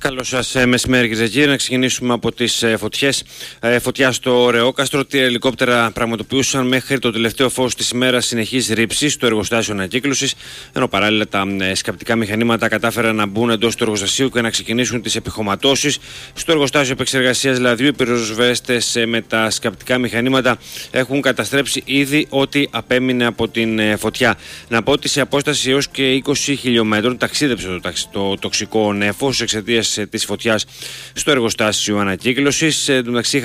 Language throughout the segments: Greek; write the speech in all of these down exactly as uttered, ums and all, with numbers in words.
Καλό σας μεσημέρι, κύριε Ζαγύρη. Να ξεκινήσουμε από τις φωτιές. Φωτιά στο Ρεόκαστρο. Τρία ελικόπτερα πραγματοποιούσαν μέχρι το τελευταίο φως της ημέρας συνεχής ρήψη στο εργοστάσιο ανακύκλωσης, ενώ παράλληλα τα σκαπτικά μηχανήματα κατάφεραν να μπουν εντός του εργοστασίου και να ξεκινήσουν τις επιχωματώσεις. Στο εργοστάσιο επεξεργασίας λαδιού, οι πυροσβέστες με τα σκαπτικά μηχανήματα έχουν καταστρέψει ήδη ό,τι απέμεινε από την φωτιά. Να πω ότι σε απόσταση έως και είκοσι χιλιόμετρων ταξίδεψε το, το τοξικό νέφος εξαιτίας της φωτιάς στο εργοστάσιο ανακύκλωσης. Εν τω μεταξύ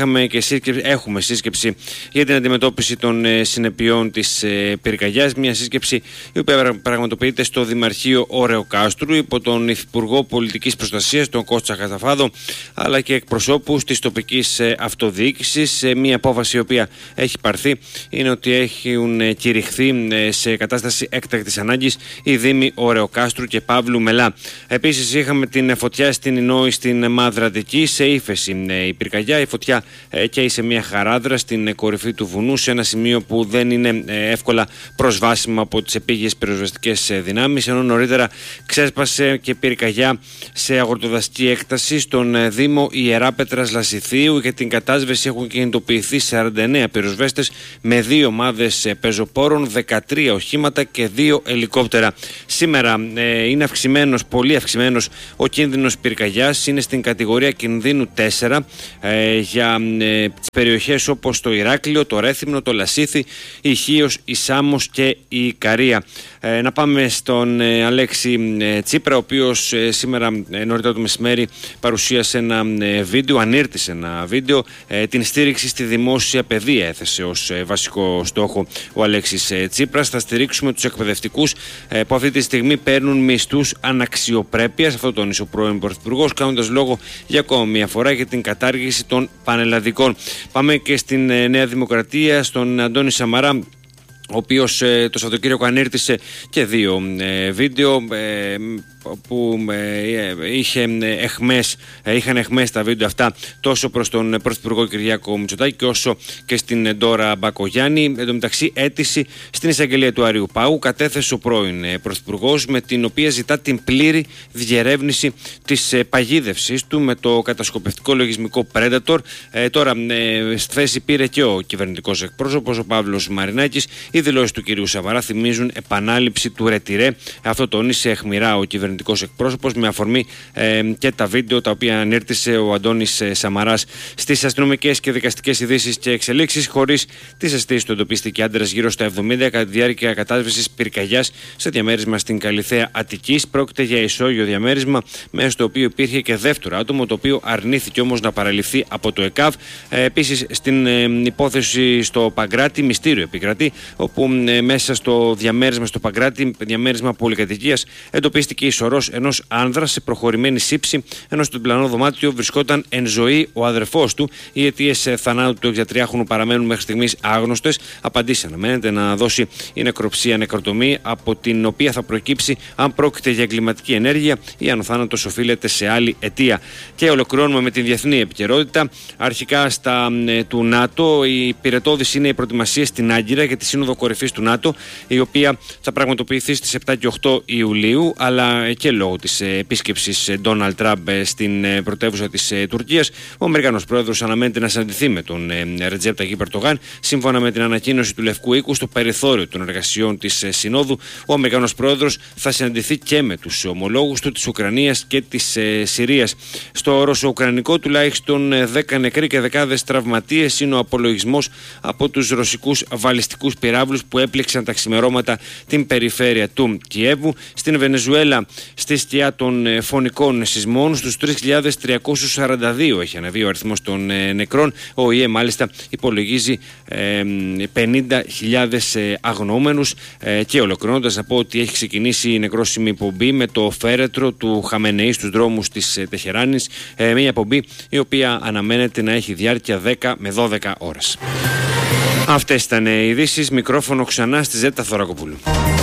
έχουμε σύσκεψη για την αντιμετώπιση των συνεπειών της πυρκαγιάς. Μια σύσκεψη η οποία πραγματοποιείται στο Δημαρχείο Ωρεοκάστρου υπό τον Υφυπουργό Πολιτικής Προστασίας, τον Κώστα Καταφάδο, αλλά και εκπροσώπους της τοπικής αυτοδιοίκησης. Μια απόφαση η οποία έχει πάρθει είναι ότι έχουν κηρυχθεί σε κατάσταση έκτακτης ανάγκης οι Δήμοι Ωρεοκάστρου και Παύλου Μελά. Επίσης είχαμε την φωτιά στην Ινόη στην Μαδρατική, σε ύφεση η πυρκαγιά. Η φωτιά καίει σε μια χαράδρα στην κορυφή του βουνού, σε ένα σημείο που δεν είναι εύκολα προσβάσιμο από τις επίγειες πυροσβεστικές δυνάμεις, ενώ νωρίτερα ξέσπασε και πυρκαγιά σε αγροτοδασική έκταση στον Δήμο Ιεράπετρας Λασιθίου. Για την κατάσβεση έχουν κινητοποιηθεί σαράντα εννέα πυροσβέστες με δύο ομάδες πεζοπόρων, δεκατρία οχήματα και δύο ελικόπτερα. Σήμερα ε, είναι αυξημένος, πολύ αυξημένος ο κίνδυνος πυρκαγιάς. Είναι στην κατηγορία κινδύνου τέσσερα ε, για ε, τις περιοχές όπως το Ηράκλειο, το Ρέθυμνο, το Λασίθι, η Χίος, η Σάμος και η Ικαρία. Ε, να πάμε στον ε, Αλέξη ε, Τσίπρα, ο οποίος ε, σήμερα ε, νωρίτερα το μεσημέρι παρουσίασε ένα ε, βίντεο, ανήρτησε ένα βίντεο, ε, την στήριξη στη δημόσια παιδεία έθεσε ως ε, βασικό στόχο ο Αλέξης ε, Τσίπρας. Θα στηρίξουμε τους εκπαιδευτικούς ε, που αυτή τη στιγμή παίρνουν μισθούς αναξιοπρέπειας. Αυτό τόνισε ο πρώην Πρωθυπουργός, κάνοντας λόγο για ακόμα μια φορά για την κατάργηση των πανελλαδικών. Πάμε και στην ε, Νέα Δημοκρατία, στον Αντώνη Σαμαρά, ο οποίος ε, το Σαββατοκύριακο ανήρτησε και δύο ε, βίντεο ε, που ε, είχε εχμές, ε, είχαν εχμές τα βίντεο αυτά τόσο προς τον Πρωθυπουργό Κυριάκο Μητσοτάκη όσο και στην Ντόρα Μπακογιάννη. Εν τω μεταξύ, αίτηση στην εισαγγελία του Αριού Πάγου κατέθεσε ο πρώην ε, Πρωθυπουργός, με την οποία ζητά την πλήρη διερεύνηση της ε, παγίδευσης του με το κατασκοπευτικό λογισμικό Predator. Ε, τώρα ε, στη θέση πήρε και ο κυβερνητικός εκπρόσωπος, ο Παύλος Μαρινάκης. Οι δηλώσεις του κυρίου Σαμαρά θυμίζουν επανάληψη του ρετυρέ. Αυτό τονίσε αιχμηρά ο κυβερνητικός εκπρόσωπος με αφορμή ε, και τα βίντεο τα οποία ανήρτησε ο Αντώνης ε, Σαμαράς. Στις αστυνομικές και δικαστικές ειδήσεις και εξελίξεις, χωρίς τις αισθήσεις του εντοπίστηκε άντρας γύρω στα εβδομήντα κατά τη διάρκεια κατάσβεσης πυρκαγιάς σε διαμέρισμα στην Καλιθέα Αττικής. Πρόκειται για ισόγειο διαμέρισμα, μέσα στο οποίο υπήρχε και δεύτερο άτομο, το οποίο αρνήθηκε όμως να παραληφθεί από το ΕΚΑΒ. Ε, επίσης, στην ε, υπόθεση στο Παγκράτη, μυστήριο επικρατεί, όπου ε, μέσα στο διαμέρισμα στο Παγκράτη, διαμέρισμα πολυκατοικίας, εντοπίστηκε η σωρός ενός άνδρα σε προχωρημένη σύψη, ενώ στο διπλανό δωμάτιο βρισκόταν εν ζωή ο αδερφός του. Οι αιτίες θανάτου του εξατριάχονου παραμένουν μέχρι στιγμής άγνωστες. Απαντήσει αναμένεται να δώσει η νεκροψία νεκροτομή, από την οποία θα προκύψει αν πρόκειται για εγκληματική ενέργεια ή αν ο θάνατος οφείλεται σε άλλη αιτία. Και ολοκληρώνουμε με την διεθνή επικαιρότητα. Αρχικά στα ε, του ΝΑΤΟ, η πυρετώδης είναι η προετοιμασία στην Άγκυρα για τη Σύνοδο Κορυφής του ΝΑΤΟ, η οποία θα πραγματοποιηθεί στις επτά και οκτώ Ιουλίου, αλλά και λόγω της επίσκεψης Ντόναλντ Τραμπ στην πρωτεύουσα της Τουρκίας, ο Αμερικανός πρόεδρος αναμένεται να συναντηθεί με τον Ρετζέπ Ταγίπ Ερντογάν. Σύμφωνα με την ανακοίνωση του Λευκού Οίκου, στο περιθώριο των εργασιών της Συνόδου, ο Αμερικανός πρόεδρος θα συναντηθεί και με τους ομολόγους του της Ουκρανίας και της Συρίας. Στο ρωσο-ουκρανικό, τουλάχιστον δέκα νεκροί και δεκάδες τραυματίες είναι ο απολογισμός από τους ρωσικούς βαλιστικούς πυράβλους που έπληξαν τα ξημερώματα την περιφέρεια του Κιέβου. Στην Βενεζουέλα, στη σκιά των φωνικών σεισμών, στους τρεις χιλιάδες τριακόσιους σαράντα δύο έχει ανεβεί ο αριθμός των ε, νεκρών. Ο ΟΗΕ μάλιστα υπολογίζει ε, πενήντα χιλιάδες ε, αγνοούμενους. Ε, και ολοκληρώνοντας, να πω ότι έχει ξεκινήσει η νεκρόσιμη πομπή με το φέρετρο του Χαμενεή στους δρόμους της ε, Τεχεράνης. Ε, μια πομπή η οποία αναμένεται να έχει διάρκεια δέκα με δώδεκα ώρες. Αυτές ήταν οι ειδήσεις. Μικρόφωνο ξανά στη Ζέτα Θωρακοπούλου.